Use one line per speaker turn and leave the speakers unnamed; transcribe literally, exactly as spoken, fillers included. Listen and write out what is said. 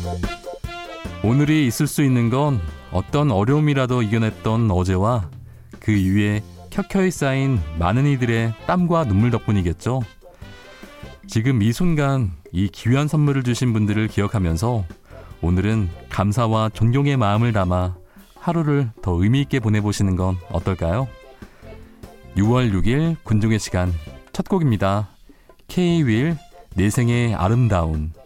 오늘이 있을 수 있는 건 어떤 어려움이라도 이겨냈던 어제와 그 위에 켜켜이 쌓인 많은 이들의 땀과 눈물 덕분이겠죠. 지금 이 순간 이 귀한 선물을 주신 분들을 기억하면서 오늘은 감사와 존경의 마음을 담아 하루를 더 의미 있게 보내보시는 건 어떨까요? 유월 육일 군중의 시간 첫 곡입니다. K-윌 내 생의 아름다운.